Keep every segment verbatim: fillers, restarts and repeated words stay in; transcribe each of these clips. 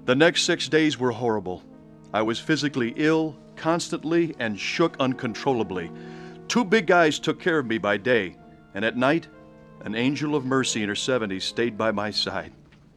The next six days were horrible. I was physically ill, constantly, and shook uncontrollably. Two big guys took care of me by day, and at night, an angel of mercy in her seventies stayed by my side.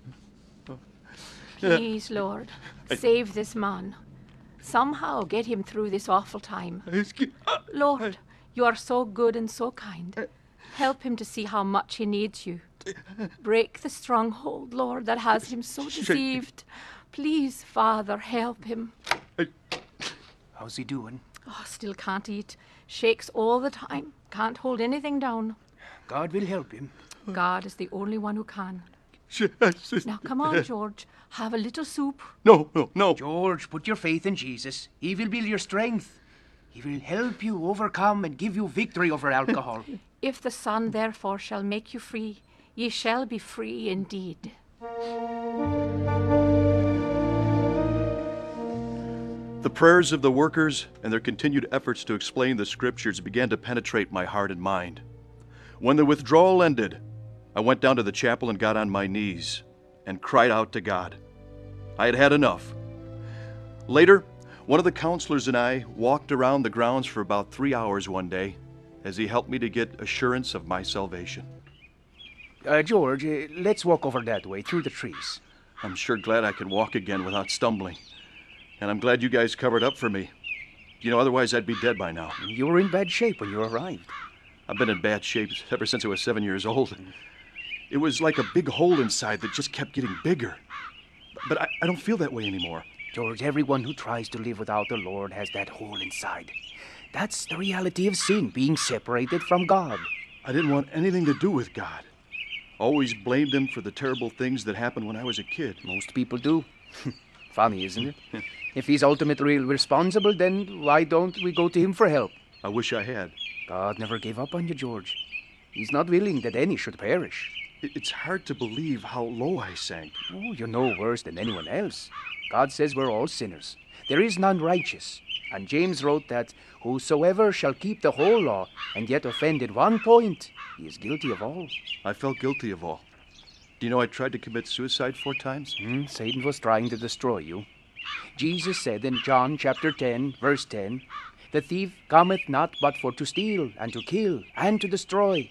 Please, Lord, save this man. Somehow get him through this awful time. Lord, you are so good and so kind. Help him to see how much he needs you. Break the stronghold, Lord, that has him so deceived. Please, Father, help him. How's he doing? Oh, still can't eat. Shakes all the time. Can't hold anything down. God will help him. God is the only one who can. Now, come on, George. Have a little soup. No, no, no. George, put your faith in Jesus. He will build your strength. He will help you overcome and give you victory over alcohol. If the Son therefore shall make you free, ye shall be free indeed. The prayers of the workers and their continued efforts to explain the scriptures began to penetrate my heart and mind. When the withdrawal ended, I went down to the chapel and got on my knees and cried out to God. I had had enough. Later, one of the counselors and I walked around the grounds for about three hours one day as he helped me to get assurance of my salvation. Uh, George, uh, let's walk over that way, through the trees. I'm sure glad I can walk again without stumbling. And I'm glad you guys covered up for me. You know, otherwise I'd be dead by now. You were in bad shape when you arrived. I've been in bad shape ever since I was seven years old. It was like a big hole inside that just kept getting bigger. But I, I don't feel that way anymore. George, everyone who tries to live without the Lord has that hole inside. That's the reality of sin, being separated from God. I didn't want anything to do with God. Always blamed him for the terrible things that happened when I was a kid. Most people do. Funny, isn't it? If he's ultimately responsible, then why don't we go to him for help? I wish I had. God never gave up on you, George. He's not willing that any should perish. It's hard to believe how low I sank. Oh, you're no worse than anyone else. God says we're all sinners. There is none righteous. And James wrote that whosoever shall keep the whole law and yet offend at one point, he is guilty of all. I felt guilty of all. Do you know I tried to commit suicide four times? Hmm, Satan was trying to destroy you. Jesus said in John chapter ten, verse ten, "The thief cometh not but for to steal, and to kill, and to destroy.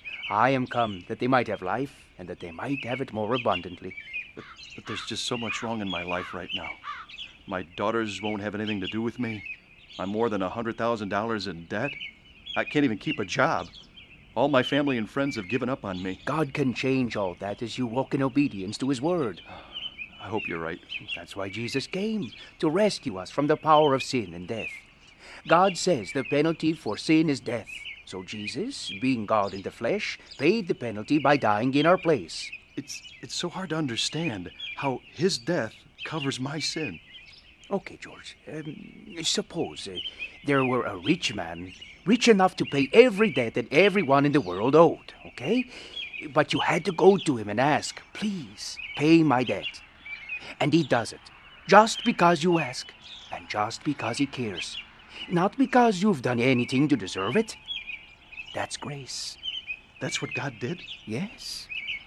I am come that they might have life, and that they might have it more abundantly." But, but there's just so much wrong in my life right now. My daughters won't have anything to do with me. I'm more than one hundred thousand dollars in debt. I can't even keep a job. All my family and friends have given up on me. God can change all that as you walk in obedience to His word. I hope you're right. That's why Jesus came, to rescue us from the power of sin and death. God says the penalty for sin is death. So Jesus, being God in the flesh, paid the penalty by dying in our place. It's it's so hard to understand how his death covers my sin. Okay, George. Um, suppose uh, there were a rich man, rich enough to pay every debt that everyone in the world owed, okay? But you had to go to him and ask, "Please, pay my debt." And he does it, just because you ask, and just because he cares. Not because you've done anything to deserve it. That's grace. That's what God did? Yes.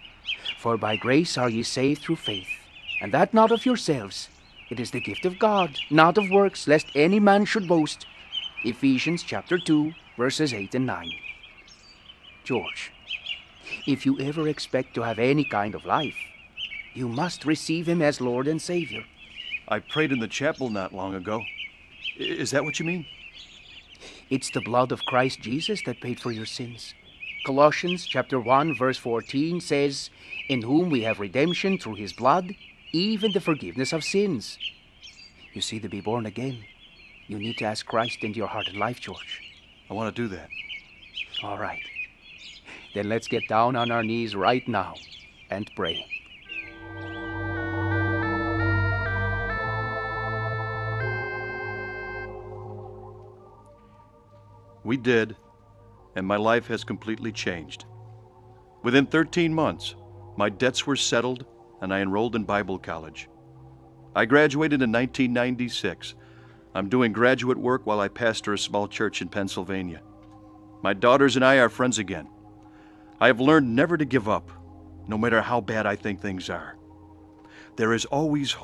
For by grace are ye saved through faith, and that not of yourselves. It is the gift of God, not of works, lest any man should boast. Ephesians chapter two, verses eight and nine. George, if you ever expect to have any kind of life, you must receive Him as Lord and Savior. I prayed in the chapel not long ago. I- Is that what you mean? It's the blood of Christ Jesus that paid for your sins. Colossians chapter one, verse fourteen says, "In whom we have redemption through His blood, even the forgiveness of sins." You see, to be born again, you need to ask Christ into your heart and life, George. I want to do that. All right. Then let's get down on our knees right now and pray. We did, and my life has completely changed. Within thirteen months, my debts were settled, and I enrolled in Bible college. I graduated in nineteen ninety-six. I'm doing graduate work while I pastor a small church in Pennsylvania. My daughters and I are friends again. I have learned never to give up, no matter how bad I think things are. There is always